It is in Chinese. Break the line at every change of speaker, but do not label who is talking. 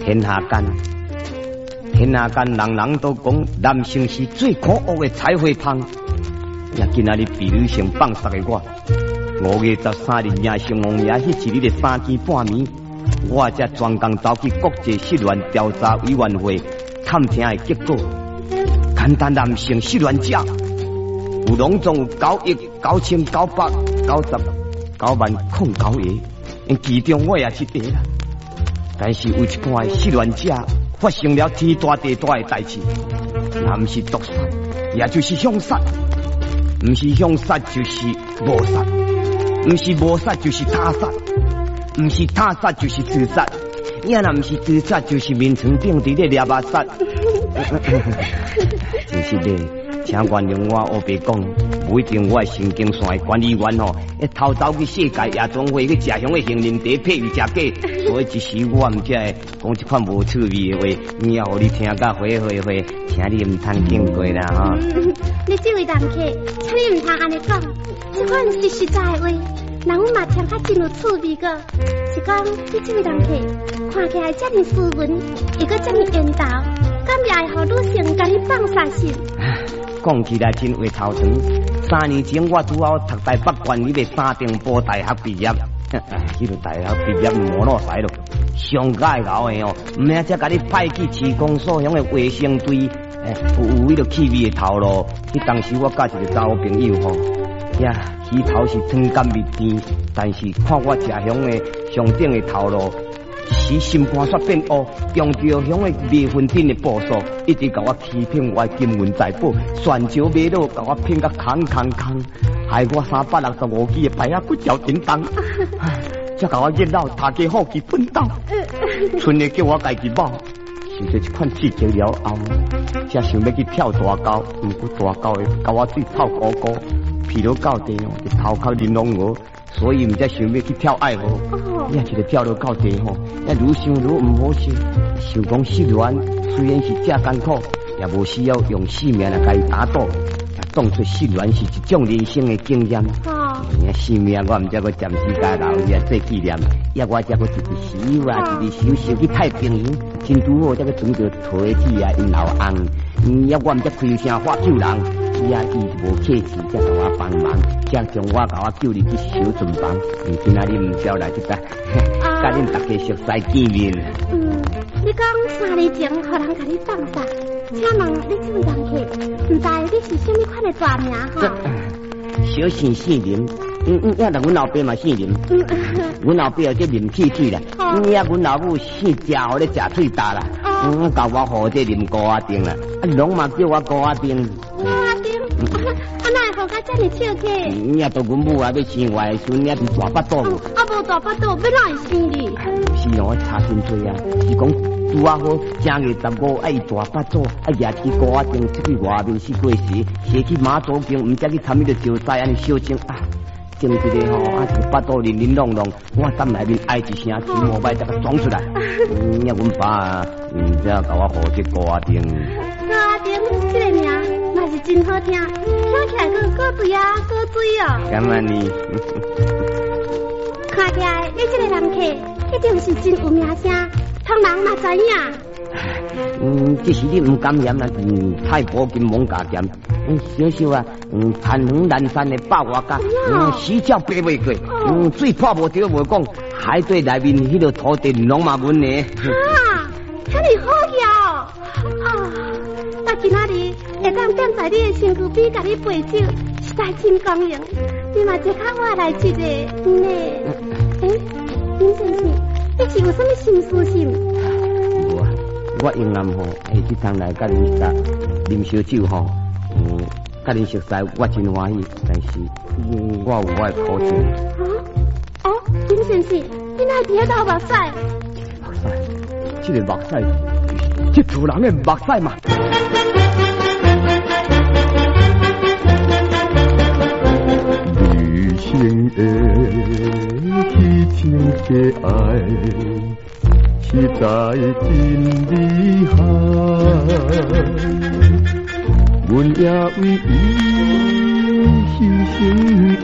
天下间，人人都讲男性是最可恶的彩绘芳。也今仔日被女性放杀的我，5月13日夜成王爷迄一日的3更半暝，我才专工走去国际失恋调查委员会探听的结果，简单男性失恋者有拢总有9,999,009个，其中我也是第一。但是有一半的失恋者发生了天大地大的代志，若不是毒杀，也就是凶杀。不是凶杀就是谋杀，不是谋杀就是他杀，不是他杀就是自杀，也若不是自杀就是面床顶伫咧掠目杀。真是的，请原谅我黑白讲，不一定我的神经线的管理员吼，偷走去世界夜总会去食香的杏仁茶配味食假，所以一时我唔才会讲一款无趣味的话，也互你听甲回，请你唔通经过啦吼。
你这位男客，请你唔通安尼讲，这款是实在的话，人嘛听较真有趣味个。是讲你这位男客，看起来这么斯文，又搁这么缘投，敢也会互女性甲你放杀心？
讲起来真话头长，3年前我拄好读台北管理的沙丁坡大学毕业，迄个大学毕业无落塞咯，上届后的哦，唔免才甲你派去市公所乡的卫生队，有迄个气味的头路。迄当时我甲一个查某朋友吼，呀，起头是汤干蜜甜，但是看我食香的上顶的头路。一时心肝煞变乌，用着乡的迷魂阵的步数，一直甲我欺骗我的金银财宝，全招买到甲我骗甲空，害我365支的牌仔骨条叮当，才甲我热闹大家好奇奋斗，剩的叫我家己某。受到一款刺激了后，才想要去跳大沟，不过大沟的甲我水臭高高，疲劳到地哦，就头壳玲珑鹅。所以唔才想要去跳爱河，也一个跳落到地吼，也愈想愈唔好受。想讲失恋虽然是这艰苦，也无需要用性命来甲伊打赌，也当作失恋是一种人生的经验。性命我唔才个暂时甲留下做纪念，也我才个一日休去太平洋，真拄好才个转着推子啊因老翁，也我唔才开声发救人。也伊无客气，才甲我帮忙，才将我甲我救入去小船房。今仔日唔少来这个，甲恁大家熟悉见面。
你讲3年前，互人甲你放杀，请问你这位人客，唔知你是什么款的大名哈？
小姓姓林，也同阮老爸嘛姓林。阮老爸有这林气水啦，也阮老母姓贾，互咧食脆大啦。教我好这林高阿丁啦，拢嘛叫我高阿丁。
哪会好甲这么笑客？
也到阮母啊要生我的孙，也是大巴肚。
无大巴肚，要哪会生你？
是哦，差真多啊！是讲拄啊好正月15，伊大巴肚，夜去高阿丁出去外面去过时，先去马祖宫，唔知去参与着招待安尼小情啊。整一个吼，一个巴肚零弄，我心内面哀一声，真无歹，才甲装出来。阮爸才甲我好这高阿丁。
高阿丁这个名嘛是真好听，听起来个对啊，个水哦。
干嘛呢？
看起来你这个人客一定是真有名声，通人嘛知影。
这是你唔敢嫌啦，太保金猛加减，小啊，贪横南山的百花家，死鸟爬袂过，水破无条无讲，海对内面迄个土地拢嘛稳的。
这么好呀！我今仔日会当踮在你的身躯边，甲你陪酒，实在真高兴。你嘛坐较我来一个，林先生，你是有什么心事是？
我永暗吼，下一趟来甲恁啉烧酒吼，甲恁熟悉，我真欢喜。但是我有我的苦情。
林先生，你哪会伫遐流目屎？
目屎，这个目屎，这厝人的目屎嘛。
女性的激情的爱。实在真厉害，阮也为伊牺牲。